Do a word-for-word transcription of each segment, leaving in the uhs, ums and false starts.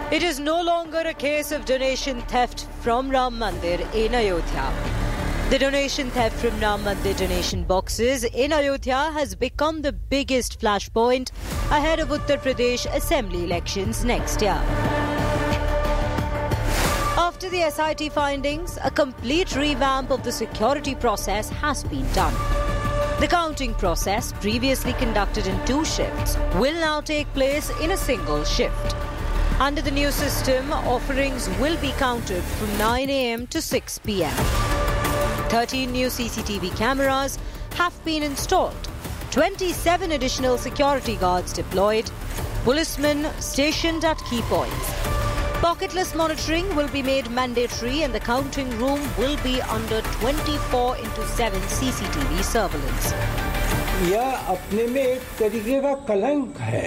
It is no longer a case of donation theft from Ram Mandir in Ayodhya. The donation theft from Ram Mandir donation boxes in Ayodhya has become the biggest flashpoint ahead of Uttar Pradesh Assembly elections next year. After the S I T findings, a complete revamp of the security process has been done. The counting process, previously conducted in two shifts, will now take place in a single shift. Under the new system, offerings will be counted from nine a.m. to six p.m. thirteen new C C T V cameras have been installed, twenty-seven additional security guards deployed, policemen stationed at key points. Pocketless monitoring will be made mandatory and the counting room will be under twenty-four into seven C C T V surveillance. यह अपने में एक तरीके का कलंक है।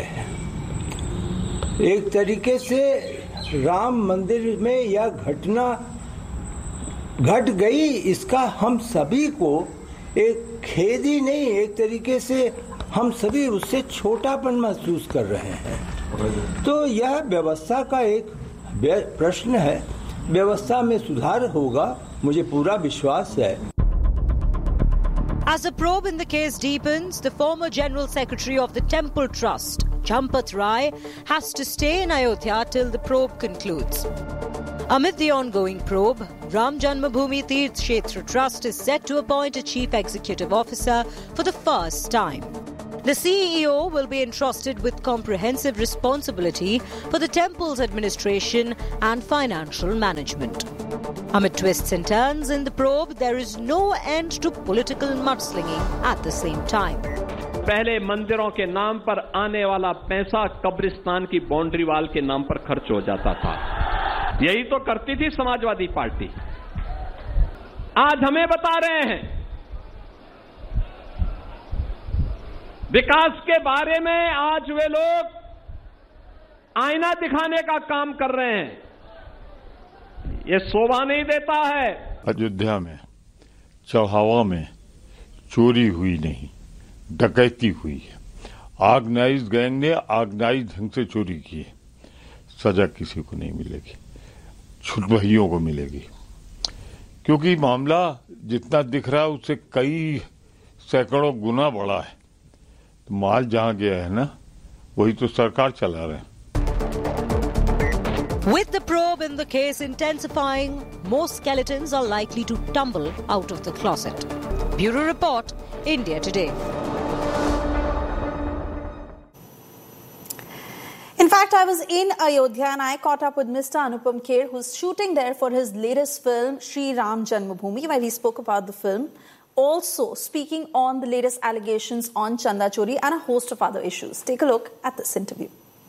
एक तरीके से राम मंदिर में यह घटना घट गई, इसका हम सभी को एक खेद ही नहीं, एक तरीके से हम सभी उससे छोटापन महसूस कर रहे हैं। तो यह व्यवस्था का एक प्रश्न है, व्यवस्था में सुधार होगा, मुझे पूरा विश्वास है। As the probe in the case deepens, the former General Secretary of the Temple Trust, Champat Rai, has to stay in Ayodhya till the probe concludes. Amid the ongoing probe, Ram Janmabhoomi Tirth Kshetra Trust is set to appoint a Chief Executive Officer for the first time. The C E O will be entrusted with comprehensive responsibility for the temple's administration and financial management. Amid twists and turns in the probe, there is no end to political mudslinging at the same time. पहले मंदिरों के नाम पर आने वाला पैसा कब्रिस्तान की बाउंड्री वाल के नाम पर खर्च हो जाता था। यही तो करती थी समाजवादी पार्टी। आज हमें बता रहे हैं विकास के बारे में, आज वे लोग आईना दिखाने का काम कर रहे हैं। ये शोभा नहीं देता है। अयोध्या में चढ़ावा में चोरी हुई नहीं, डकैती हुई है। ऑर्गेनाइज्ड गैंग ने ऑर्गेनाइज्ड ढंग से चोरी की है। सजा किसी को नहीं मिलेगी, छुटभइयों को मिलेगी, क्योंकि मामला जितना दिख रहा है उससे कई सैकड़ों गुना बड़ा है। तो माल जहां गया है ना, वही तो सरकार चला रहे हैं। With the probe in the case intensifying, more skeletons are likely to tumble out of the closet. Bureau Report, India Today. In fact, I was in Ayodhya and I caught up with Mister Anupam Kher, who's shooting there for his latest film, Shri Ram Janmabhoomi, where he spoke about the film. Also speaking on the latest allegations on Chanda Chori and a host of other issues. Take a look at this interview.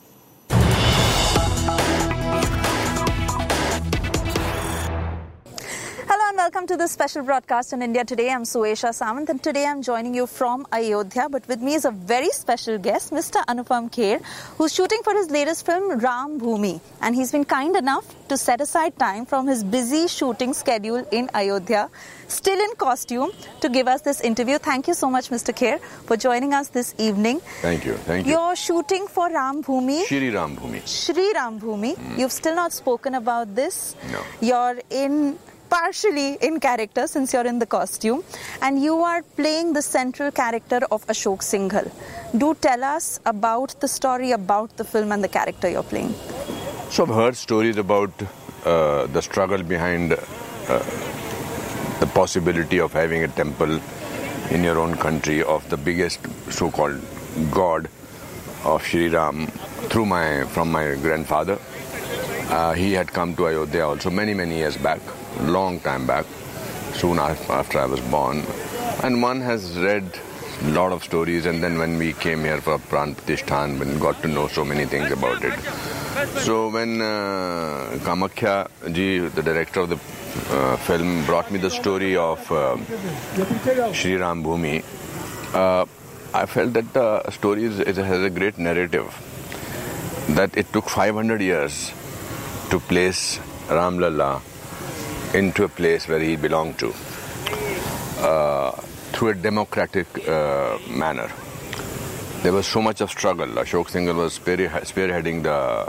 Hello and welcome to this special broadcast on India Today. I'm Suesha Samant and today I'm joining you from Ayodhya. But with me is a very special guest, Mister Anupam Kher, who's shooting for his latest film, Ram Bhoomi. And he's been kind enough to set aside time from his busy shooting schedule in Ayodhya, still in costume, to give us this interview. Thank you so much, Mister Kher, for joining us this evening. Thank you. Thank you. You're shooting for Ram Bhoomi. Shri Ram Bhoomi. Shri Ram Bhoomi. Mm. You've still not spoken about this. No. You're in... partially in character since you're in the costume, and you are playing the central character of Ashok Singhal. Do tell us about the story, about the film and the character you're playing. So I've heard stories about uh, the struggle behind uh, the possibility of having a temple in your own country of the biggest so-called god of Shri Ram through my from my grandfather. Uh, he had come to Ayodhya also many, many years back, long time back, soon after I was born. And one has read a lot of stories, and then when we came here for Pran Pratishthan, we got to know so many things about it. So when uh, Kamakhya ji, the director of the uh, film, brought me the story of uh, Shri Ram Bhoomi, uh, I felt that the story is, is, has a great narrative, that it took five hundred years to place Ram Lalla into a place where he belonged to uh, through a democratic uh, manner. There was so much of struggle. Ashok Singhal was spearheading the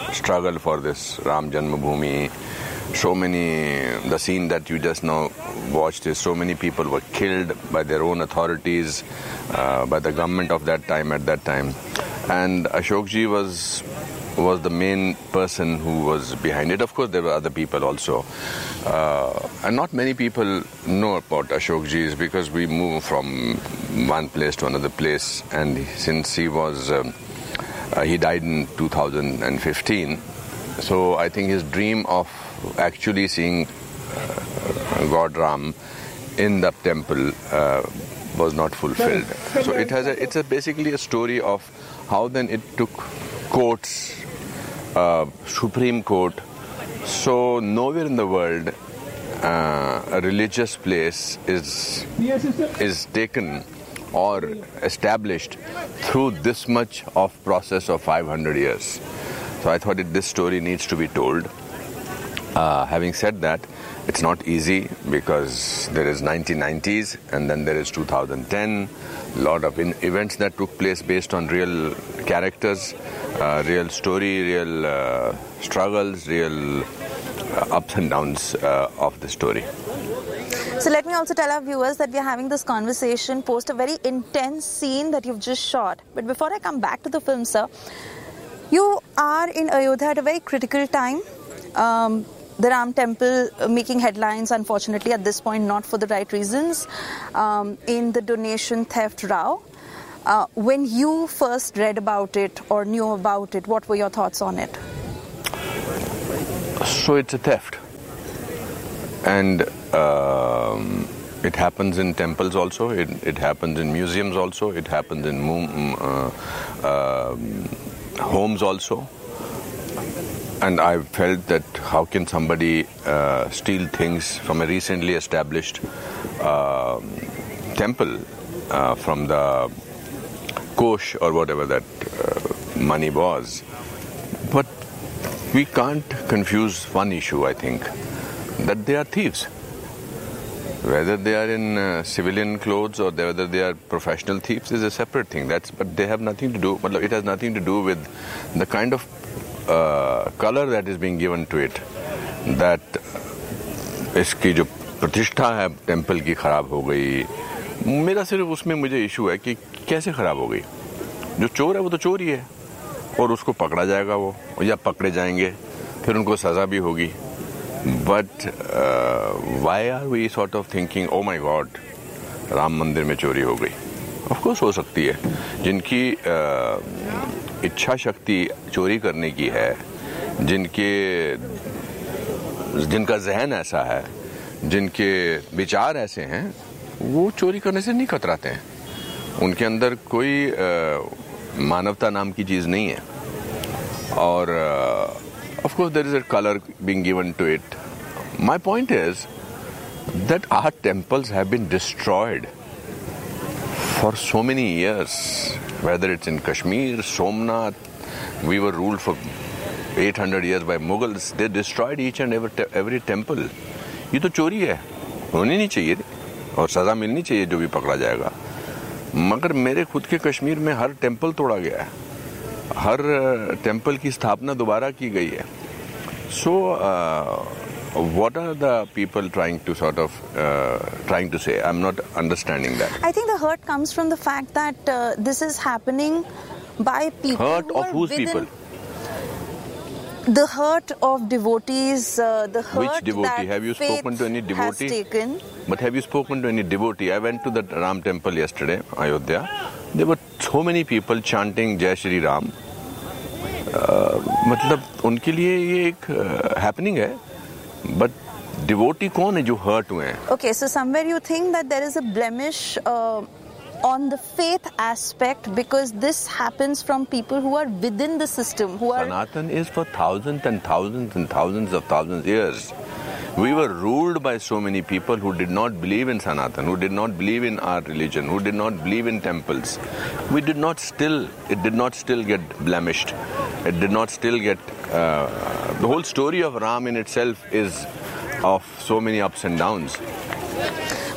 struggle for this Ram Janmabhoomi. So many, the scene that you just now watched is so many people were killed by their own authorities, uh, by the government of that time, at that time. And Ashokji was was the main person who was behind it. Of course, there were other people also. Uh, and not many people know about Ashokji because we move from one place to another place. And since he was, um, uh, he died in two thousand fifteen. So I think his dream of actually seeing uh, God Ram in the temple uh, was not fulfilled. So it has a, it's a basically a story of how then it took courts, uh, Supreme Court. So nowhere in the world uh, a religious place is is taken or established through this much of process of five hundred years. So I thought that this story needs to be told. Uh, having said that, it's not easy because there is nineteen nineties and then there is two thousand ten. A lot of in events that took place based on real characters, uh, real story, real uh, struggles, real uh, ups and downs uh, of the story. So let me also tell our viewers that we are having this conversation post a very intense scene that you've just shot. But before I come back to the film, sir, you are in Ayodhya at a very critical time. Um, the Ram Temple uh, making headlines, unfortunately, at this point, not for the right reasons, um, in the donation theft row. Uh, when you first read about it or knew about it, what were your thoughts on it? So it's a theft. And um, it happens in temples also, it, it happens in museums also, it happens in uh, uh, homes also. And I felt that how can somebody uh, steal things from a recently established uh, temple, uh, from the kosh or whatever that uh, money was. But we can't confuse one issue, I think, that they are thieves. Whether they are in uh, civilian clothes or whether they are professional thieves is a separate thing. That's but they have nothing to do. It has nothing to do with the kind of uh, color that is being given to it. That इसकी जो प्रतिष्ठा है temple की खराब हो गई. मेरा सिर्फ उसमें मुझे इशू है कि कैसे खराब हो गई. जो चोर है वो तो चोर ही है और उसको पकड़ा जाएगा वो या पकड़े जाएंगे फिर उनको सजा भी होगी. But uh, why are we sort of thinking, oh my God, Ram मंदिर में चोरी हो गई? Of course हो सकती है. जिनकी uh, इच्छा शक्ति चोरी करने की है, जिनके जिनका जहन ऐसा है, जिनके विचार ऐसे हैं, वो चोरी करने से नहीं कतराते हैं. उनके अंदर कोई uh, मानवता नाम की चीज़ नहीं है. और uh, of course, there is a color being given to it. My point is that our temples have been destroyed for so many years. Whether it's in Kashmir, Somnath, we were ruled for eight hundred years by Mughals. They destroyed each and every, te- every temple. ये तो चोरी है, होनी नहीं चाहिए और सजा मिलनी चाहिए जो भी पकड़ा जाएगा. मगर मेरे खुद के कश्मीर में हर टेम्पल तोड़ा गया है. हर टेम्पल की स्थापना दोबारा की गई है. So, uh, what are the people trying to sort of uh, trying to say? I'm not understanding that. I think the hurt comes from the fact that uh, this is happening by people. Hurt who of are whose within people? The hurt of devotees. Uh, the hurt Which devotee? that Have you faith spoken to any devotee? Has taken. But have you spoken to any devotee? I went to the Ram temple yesterday, Ayodhya. There were so many people chanting Jai Shri Ram. Uh, मतलब उनके लिए ये एक happening है, but devotee कौन है जो hurt हुए हैं? Okay, so somewhere you think that there is a blemish uh, on the faith aspect because this happens from people who are within the system, who are. Sanatan is for thousands and thousands and thousands of thousands years. We were ruled by so many people who did not believe in Sanatan, who did not believe in our religion, who did not believe in temples. We did not still, it did not still get blemished. It did not still get, uh, the whole story of Ram in itself is of so many ups and downs.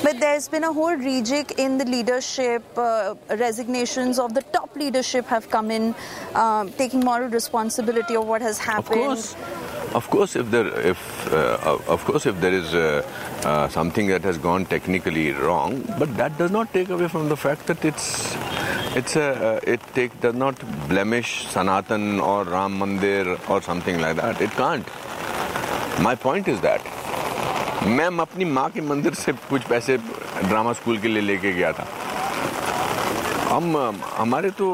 But there's been a whole rejig in the leadership. Uh, resignations of the top leadership have come in, uh, taking moral responsibility of what has happened. Of course, of course, if there, if uh, of course, if there is uh, uh, something that has gone technically wrong, but that does not take away from the fact that it's it's a uh, it take does not blemish Sanatan or Ram Mandir or something like that. It can't. My point is that मैं अपनी माँ के मंदिर से कुछ पैसे drama school के लिए लेके गया था. हम हमारे तो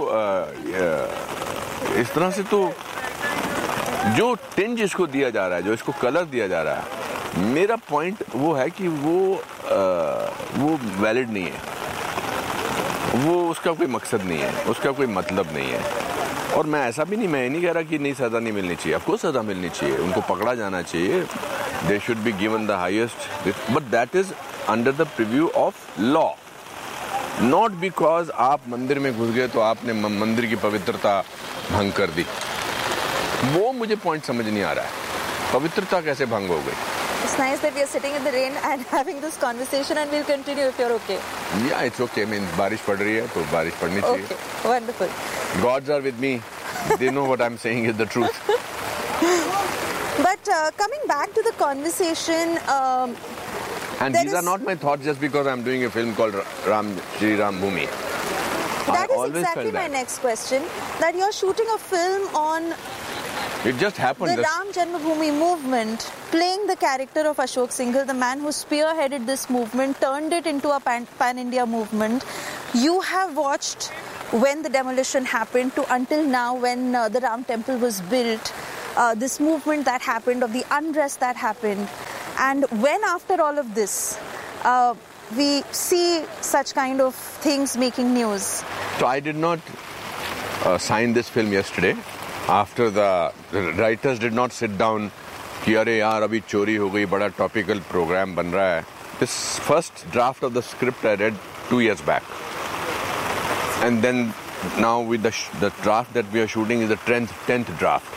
इस तरह से तो जो टिंज इसको दिया जा रहा है, जो इसको कलर दिया जा रहा है, मेरा पॉइंट वो है कि वो वो वैलिड नहीं है. वो उसका कोई मकसद नहीं है, उसका कोई मतलब नहीं है. और मैं ऐसा भी नहीं, मैं नहीं कह रहा कि नहीं सज़ा नहीं मिलनी चाहिए. आपको सज़ा मिलनी चाहिए, उनको पकड़ा जाना चाहिए. They should be given the highest, but that is under the preview of law. Not because आप मंदिर में घुस गए तो आपने मंदिर की पवित्रता भंग कर दी. वो मुझे पॉइंट समझ नहीं आ रहा है. पवित्रता कैसे भंग हो गई? It's nice that we are sitting in the rain and having this conversation, and we'll continue if you're okay. Yeah, it's okay. I mean, बारिश पड़ रही है तो बारिश पड़नी चाहिए. Okay, wonderful. Gods are with me. They know what I'm saying is the truth. But uh, coming back to the conversation, um, and these are not my thoughts just because I'm doing a film called Ram Shri Ram Bhoomi. That I is exactly my that. next question. That you're shooting a film on it just happened. The Ram Janmabhoomi movement, playing the character of Ashok Singhal, the man who spearheaded this movement, turned it into a pan- pan-India movement. You have watched when the demolition happened to until now when uh, the Ram temple was built. Uh, this movement that happened, of the unrest that happened, and when after all of this uh, we see such kind of things making news. So I did not uh, sign this film yesterday. After the, the writers did not sit down कि अरे यार अभी चोरी हो गई, बड़ा topical program बन रहा है. This first draft of the script I read two years back, and then now with the sh- the draft that we are shooting is the tenth tenth draft.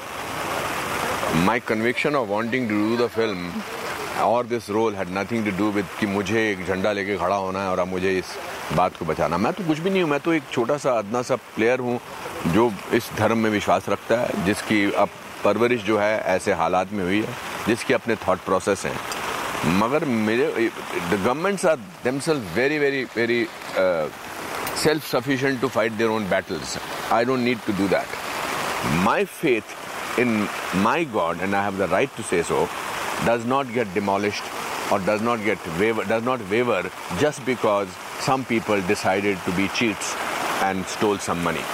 My conviction of wanting to do the film or this role had nothing to do with कि मुझे एक झंडा लेके खड़ा होना है और अब मुझे इस बात को बचाना. मैं तो कुछ भी नहीं हूँ. मैं तो एक छोटा सा अदना सा प्लेयर हूँ जो इस धर्म में विश्वास रखता है, जिसकी अब परवरिश जो है ऐसे हालात में हुई है, जिसके अपने थॉट प्रोसेस हैं. मगर मेरे the governments are themselves very very very uh, self-sufficient to fight their own battles. I don't need to do that. My faith in my God, and I have the right to say so, does not get demolished or does not get waver, does not waver just because some people decided to be cheats and stole some money.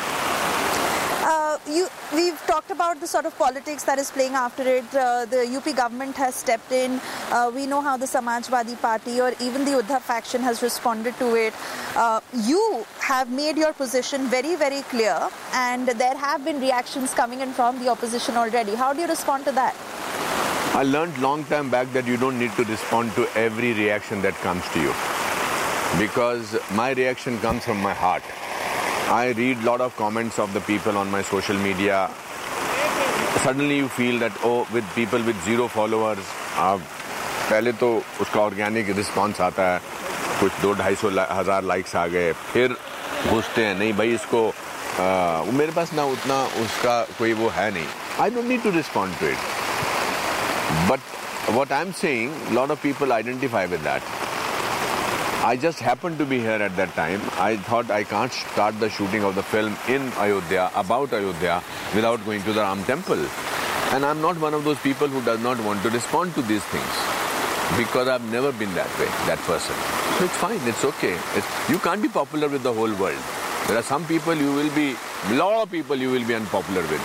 Uh, you, we've talked about the sort of politics that is playing after it. Uh, the U P government has stepped in. Uh, we know how the Samajwadi Party or even the Uddhav faction has responded to it. Uh, you have made your position very, very clear, and there have been reactions coming in from the opposition already. How do you respond to that? I learned long time back that you don't need to respond to every reaction that comes to you, because my reaction comes from my heart. I read a lot of comments of the people on my social media. Suddenly you feel that, oh, with people with zero followers, आप पहले तो उसका organic response आता है, कुछ दो ढाई सौ हजार लाइक्स आ गए, फिर घुसते हैं नहीं भाई इसको आ, मेरे पास ना उतना उसका कोई वो है नहीं. I don't need to respond to it. But what I'm saying, a lot of people identify with that. I just happened to be here at that time. I thought I can't start the shooting of the film in Ayodhya, about Ayodhya, without going to the Ram temple. And I'm not one of those people who does not want to respond to these things, because I've never been that way, that person. So it's fine, it's okay. It's, you can't be popular with the whole world. There are some people you will be, a lot of people you will be unpopular with.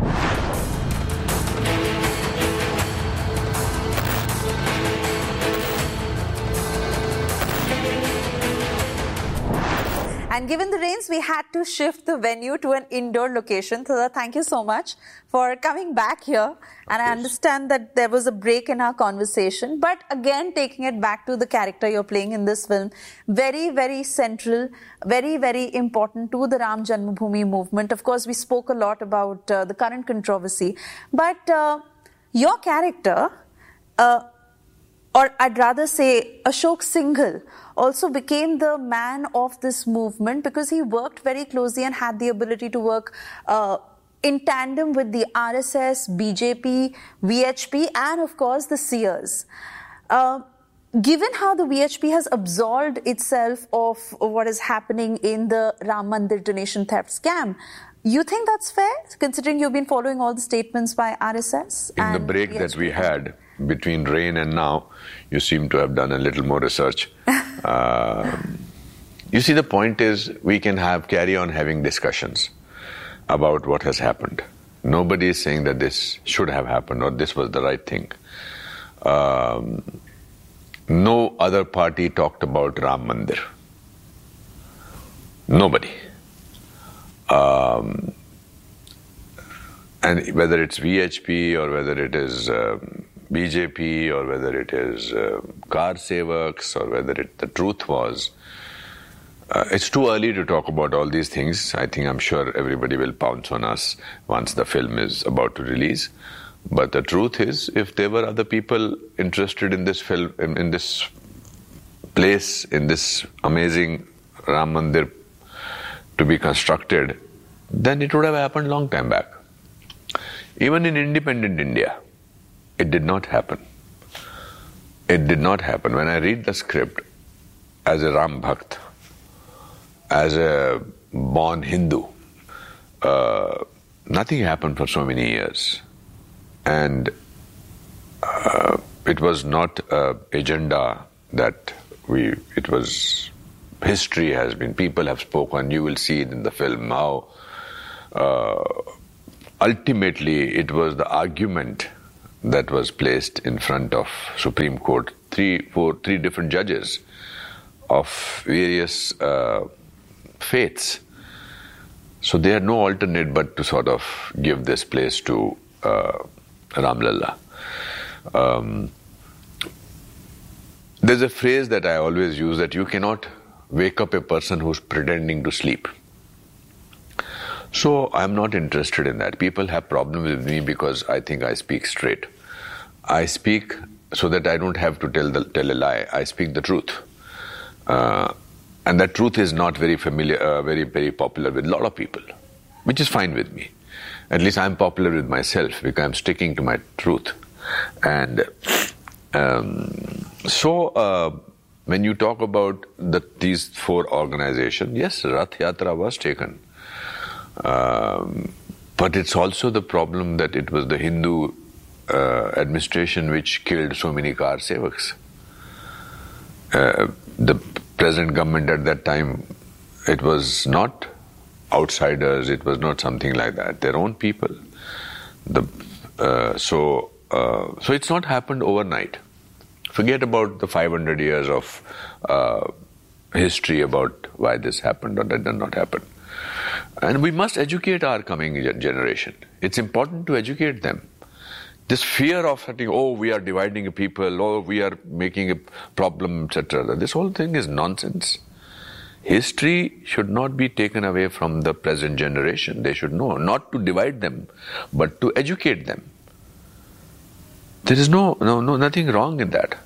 And given the rains, we had to shift the venue to an indoor location. So thank you so much for coming back here. And I understand that there was a break in our conversation. But again, taking it back to the character you're playing in this film, very, very central, very, very important to the Ram Janmabhoomi movement. Of course, we spoke a lot about uh, the current controversy. But uh, your character... Uh, or I'd rather say Ashok Singhal, also became the man of this movement because he worked very closely and had the ability to work uh, in tandem with the R S S, B J P, V H P, and of course the Seers. Uh, given how the V H P has absolved itself of what is happening in the Ram Mandir donation theft scam, you think that's fair, considering you've been following all the statements by R S S? In the break V H P that we had between rain and now, you seem to have done a little more research. uh, you see, the point is we can have carry on having discussions about what has happened. Nobody is saying that this should have happened or this was the right thing. Um, no other party talked about Ram Mandir. Nobody. Um, and whether it's V H P or whether it is uh, B J P or whether it is uh, Car Sevaks or whether it, the truth was, uh, it's too early to talk about all these things. I think I'm sure everybody will pounce on us once the film is about to release. But the truth is, if there were other people interested in this film, in, in this place, in this amazing Ram Mandir to be constructed, then it would have happened long time back. Even in independent India, it did not happen. It did not happen. When I read the script as a Ram Bhakt, as a born Hindu, uh, nothing happened for so many years. And uh, it was not an agenda that we, it was, history has been, people have spoken, you will see it in the film now. Uh, ultimately, it was the argument that was placed in front of Supreme Court, three, four, three different judges of various uh, faiths. So they had no alternate but to sort of give this place to uh, Ram Lalla. Um, there's a phrase that I always use, that you cannot wake up a person who's pretending to sleep. So I'm not interested in that. People have problems with me because I think I speak straight. I speak so that I don't have to tell the, tell a lie. I speak the truth. Uh, and that truth is not very familiar, uh, very, very popular with a lot of people, which is fine with me. At least I'm popular with myself because I'm sticking to my truth. And um, so uh, when you talk about the, these four organizations, yes, Rath Yatra was taken. Um, but it's also the problem that it was the Hindu uh, administration which killed so many Car Sevaks. Uh, the present government at that time, it was not outsiders, it was not something like that, their own people. The, uh, so, uh, so it's not happened overnight. Forget about the five hundred years of uh, history about why this happened or that did not happen. And we must educate our coming generation. It's important to educate them. This fear of saying, oh, we are dividing people, oh, we are making a problem, et cetera. This whole thing is nonsense. History should not be taken away from the present generation. They should know, not to divide them, but to educate them. There is no, no, no nothing wrong in that.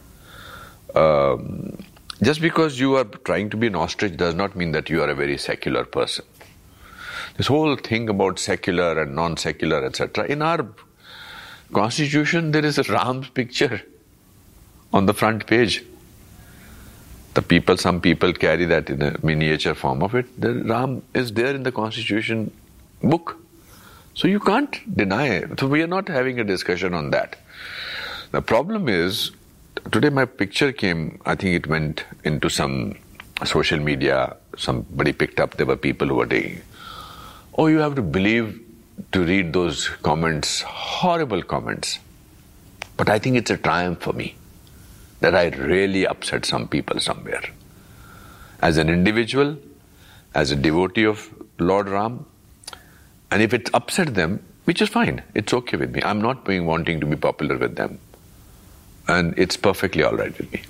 Um, just because you are trying to be an ostrich does not mean that you are a very secular person. This whole thing about secular and non-secular, et cetera. In our constitution, there is a Ram's picture on the front page. The people, some people carry that in a miniature form of it. The Ram is there in the constitution book. So you can't deny it. So we are not having a discussion on that. The problem is, today my picture came, I think it went into some social media, somebody picked up, there were people who were taking, oh, you have to believe to read those comments, horrible comments. But I think it's a triumph for me that I really upset some people somewhere. As an individual, as a devotee of Lord Ram, and if it upset them, which is fine, it's okay with me. I'm not being wanting to be popular with them. And it's perfectly all right with me.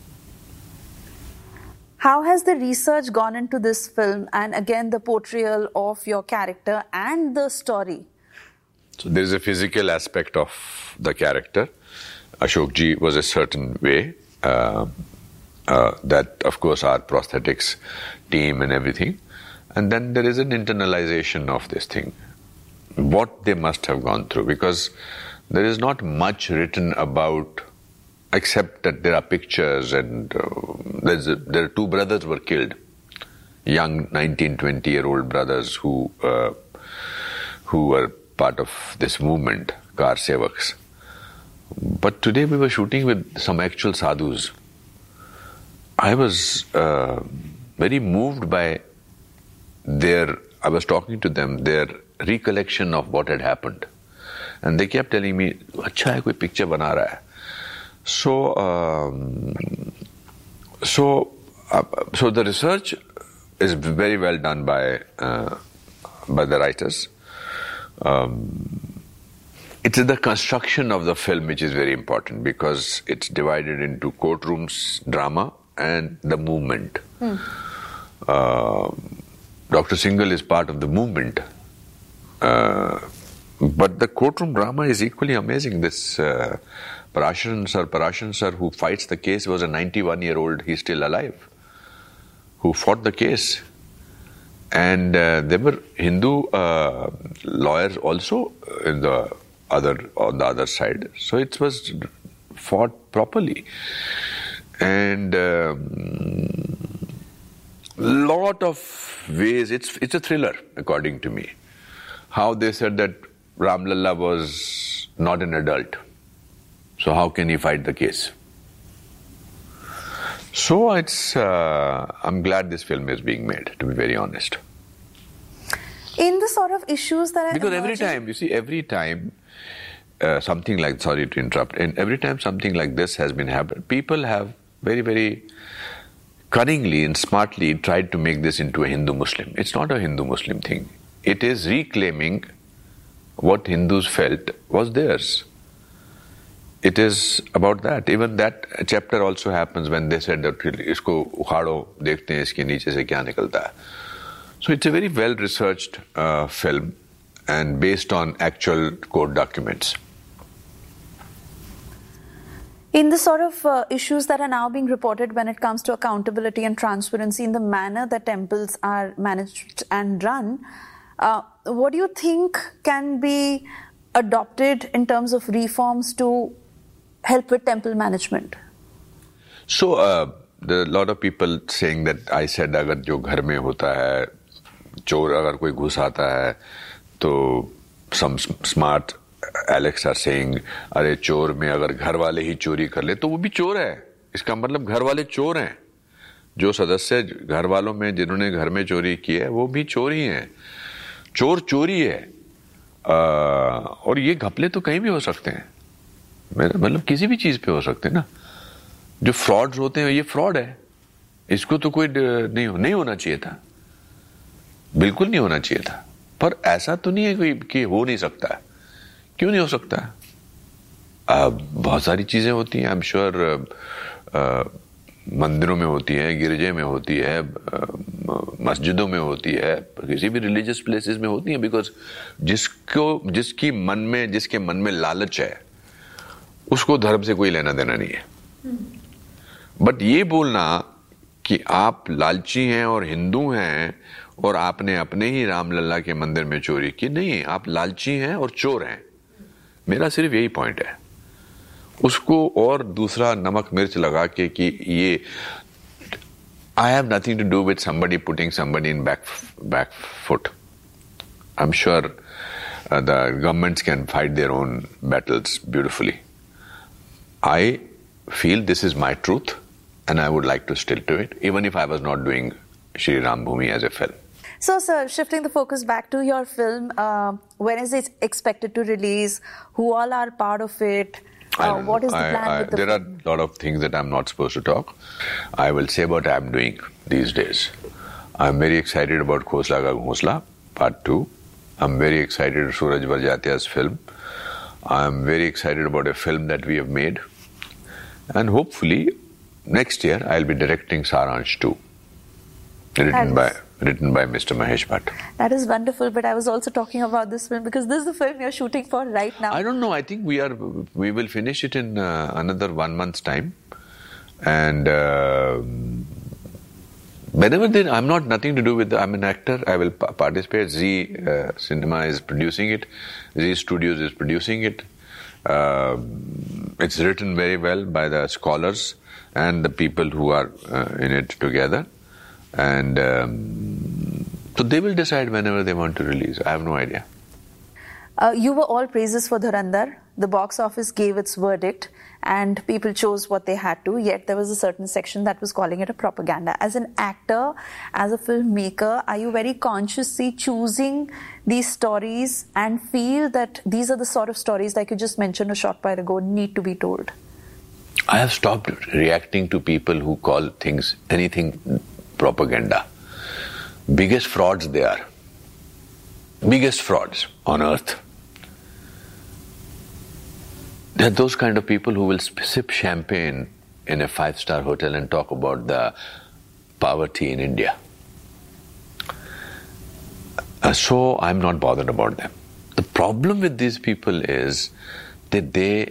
How has the research gone into this film and again the portrayal of your character and the story? So there is a physical aspect of the character. Ashok ji was a certain way. Uh, uh, that, of course, our prosthetics team and everything. And then there is an internalization of this thing. What they must have gone through, because there is not much written about, except that there are pictures and uh, there's a, there are two brothers were killed, young nineteen, twenty year old brothers who uh, who were part of this movement, Kar Sevaks. But today we were shooting with some actual sadhus. I was uh, very moved by their, I was talking to them, their recollection of what had happened. And they kept telling me, अच्छा है कोई picture बना रहा है. So, um, so, uh, so the research is very well done by uh, by the writers. Um, it is the construction of the film which is very important, because it's divided into courtrooms, drama, and the movement. Hmm. Uh, Doctor Singhal is part of the movement. Uh, but the courtroom drama is equally amazing. This uh, Parasharan sir, Parasharan sir, who fights the case, was a ninety-one year old, he's still alive, who fought the case. And uh, there were Hindu uh, lawyers also in the other, on the other side. So it was fought properly. And um, lot of ways, it's it's a thriller, according to me. How they said that Ram Lalla was not an adult, so how can he fight the case? So it's, uh, I'm glad this film is being made, to be very honest. In the sort of issues that are Because emerging, every time, you see, every time uh, something like, sorry to interrupt, and every time something like this has been happened, people have very, very cunningly and smartly tried to make this into a Hindu-Muslim. It's not a Hindu-Muslim thing. It is reclaiming what Hindus felt was theirs. It is about that. Even that chapter also happens when they said that isko ukhado, dekhte hain iske niche se kya nikalta hai. So it's a very well-researched uh, film and based on actual court documents. In the sort of uh, issues that are now being reported when it comes to accountability and transparency in the manner that temples are managed and run, uh, what do you think can be adopted in terms of reforms to help with temple management? So, uh, there are a lot of people saying that I said agar jo ghar mein hota hai, chor agar koi ghus aata hai, to some smart Alex are saying, अरे चोर में अगर घर वाले ही चोरी कर ले तो वो भी चोर है. इसका मतलब घर वाले चोर हैं. जो सदस्य घर वालों में जिन्होंने घर में चोरी की है वो भी चोर ही हैं. चोर चोरी है. आ, और ये घपले तो कहीं भी हो सकते हैं. मतलब किसी भी चीज पे हो सकते हैं ना. जो फ्रॉड्स होते हैं ये फ्रॉड है. इसको तो कोई नहीं नहीं होना चाहिए था. बिल्कुल नहीं होना चाहिए था. पर ऐसा तो नहीं है कोई कि हो नहीं सकता है. क्यों नहीं हो सकता है? बहुत सारी चीजें होती हैं. आई एम श्योर मंदिरों में होती है, गिरजे में होती है, मस्जिदों में होती है, किसी भी रिलीजियस प्लेसेस में होती है. बिकॉज जिसको जिसकी मन में जिसके मन में लालच है उसको धर्म से कोई लेना देना नहीं है. बट ये बोलना कि आप लालची हैं और हिंदू हैं और आपने अपने ही रामलला के मंदिर में चोरी की, नहीं, आप लालची हैं और चोर हैं. मेरा सिर्फ यही पॉइंट है. उसको और दूसरा नमक मिर्च लगा के कि ये I have nothing to do with somebody putting somebody in back back foot. I'm sure uh, the governments can fight their own battles beautifully. I feel this is my truth and I would like to stick to it, even if I was not doing Shri Ram Bhoomi as a film. So, sir, shifting the focus back to your film, uh, when is it expected to release? Who all are part of it? Uh, what is the I, plan I, with the There film? are a lot of things that I'm not supposed to talk. I will say what I'm doing these days. I'm very excited about Khosla Ka Ghosla, Part two. I'm very excited Suraj Barjatia's film. I'm very excited about a film that we have made. And hopefully, next year, I'll be directing Saransh two, written by written by Mister Mahesh Bhatt. That is wonderful, but I was also talking about this film because this is the film you're shooting for right now. I don't know. I think we are. We will finish it in uh, another one month's time, and uh, whenever there, I'm not nothing to do with. The, I'm an actor. I will pa- participate. Z uh, Cinema is producing it. Z Studios is producing it. Uh, it's written very well by the scholars and the people who are uh, in it together. And um, so they will decide whenever they want to release. I have no idea. Uh, you were all praises for Dhurandhar. The box office gave its verdict and people chose what they had to, yet there was a certain section that was calling it a propaganda. As an actor, as a filmmaker, are you very consciously choosing these stories and feel that these are the sort of stories, like you just mentioned a short while ago, need to be told? I have stopped reacting to people who call things, anything, propaganda. Biggest frauds they are. Biggest frauds on earth. There are those kind of people who will sip champagne in a five-star hotel and talk about the poverty in India. Uh, so I'm not bothered about them. The problem with these people is that they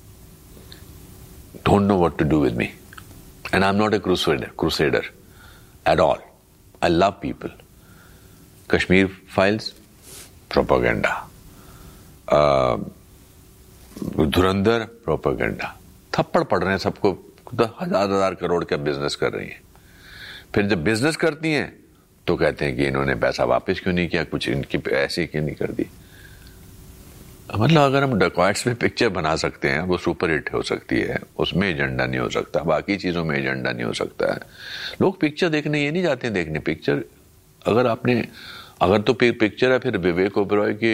don't know what to do with me. And I'm not a crusader, crusader at all. I love people. Kashmir Files, propaganda. Uh, Dhurandhar propaganda. थप्पड़ पड़ रहे हैं सबको, हजार हजार करोड़ का business कर रही हैं. फिर जब बिजनेस करती हैं तो कहते हैं कि इन्होंने पैसा वापस क्यों नहीं किया, कुछ इनकी ऐसी क्यों नहीं कर दी. मतलब अगर हम डकॉइट्स में पिक्चर बना सकते हैं, वो सुपर हिट हो सकती है, उसमें एजेंडा नहीं हो सकता, बाकी चीजों में एजेंडा नहीं हो सकता है. लोग पिक्चर देखने ये नहीं जाते हैं देखने. पिक्चर अगर आपने अगर तो पिक्चर है, फिर विवेक ओबरॉय की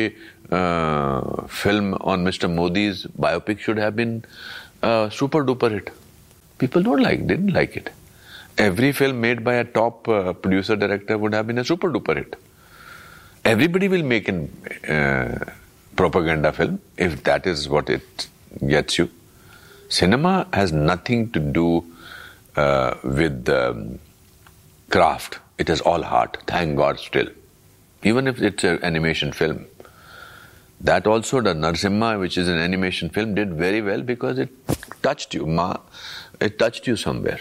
film on mister Modi's biopic should have been super duper hit. People don't like didn't like it. Every film made by a top producer director would have been a super duper hit. Everybody will make in propaganda film if that is what it gets you. Cinema has nothing to do uh, with um, craft. It is all heart, thank God still. Even if it's an animation film. That also, the Narsimha, which is an animation film, did very well because it touched you. Ma, it touched you somewhere.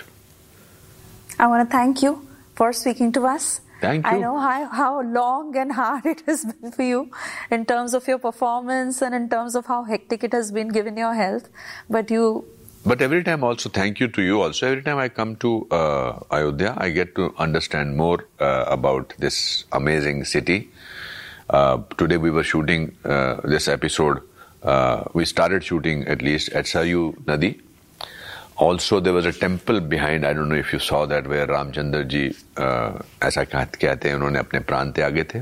I want to thank you for speaking to us. Thank you. I know how, how long and hard it has been for you in terms of your performance and in terms of how hectic it has been given your health. But you... But every time also, thank you to you also. Every time I come to uh, Ayodhya, I get to understand more uh, about this amazing city. Uh, today we were shooting uh, this episode. Uh, we started shooting at least at Saryu Nadi. Also, there was a temple behind, I don't know if you saw that, where Ramchandra ji, uh, ऐसा कहते हैं, उन्होंने अपने प्राण त्यागे थे.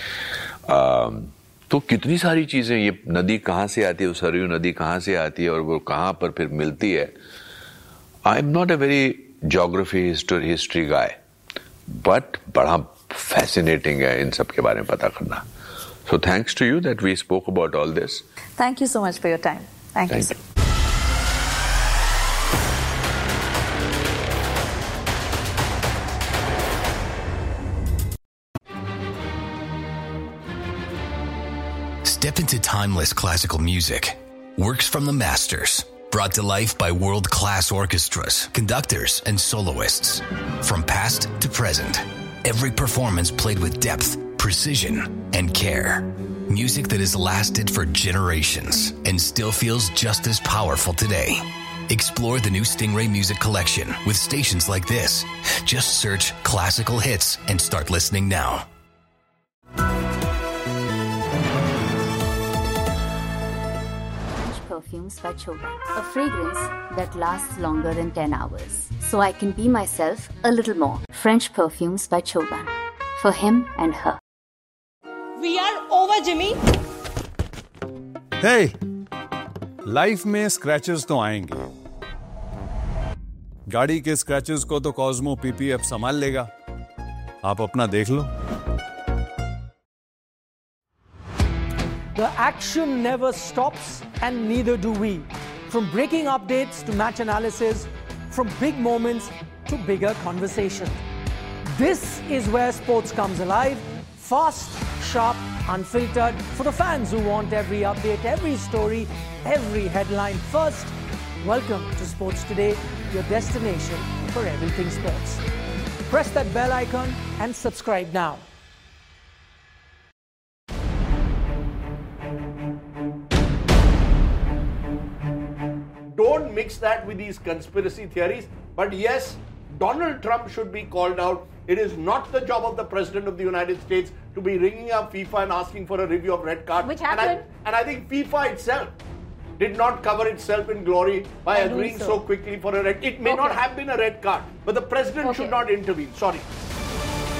uh, तो कितनी सारी चीजें, ये नदी कहाँ से आती है, सरयू नदी कहाँ से आती है और वो कहाँ पर फिर मिलती है. I am not a very geography history history guy, but बड़ा फैसिनेटिंग है इन सब के बारे में पता करना. So thanks to you that we spoke about all this. Thank you so much for your time. Thank you. Step into timeless classical music. Works from the masters. Brought to life by world-class orchestras, conductors, and soloists. From past to present. Every performance played with depth, precision, and care. Music that has lasted for generations and still feels just as powerful today. Explore the new Stingray Music Collection with stations like this. Just search classical hits and start listening now. Perfumes by Choban, a fragrance that lasts longer than ten hours, so I can be myself a little more. French Perfumes by Choban, for him and her. We are over, Jimmy. Hey, life में scratches तो आएंगे. गाड़ी के scratches को तो Cosmo PPF संभाल लेगा. आप अपना देख लो. The action never stops, and neither do we. From breaking updates to match analysis, from big moments to bigger conversations. This is where sports comes alive. Fast, sharp, unfiltered. For the fans who want every update, every story, every headline first. Welcome to Sports Today, your destination for everything sports. Press that bell icon and subscribe now. Don't mix that with these conspiracy theories. But yes, Donald Trump should be called out. It is not the job of the President of the United States to be ringing up FIFA and asking for a review of red card. Which happened. And I, and I think FIFA itself did not cover itself in glory by I agreeing so. so quickly for a red. It may okay. not have been a red card, but the President okay. should not intervene. Sorry.